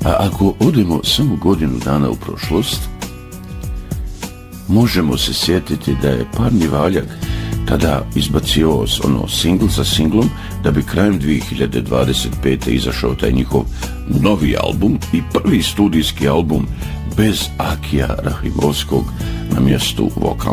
A ako odemo samo godinu dana u prošlost, možemo se sjetiti da je Parni Valjak tada izbacio singl za singlom, da bi krajem 2025. izašao taj njihov novi album i prvi studijski album bez Akija Rahimovskog na mjestu vokalnog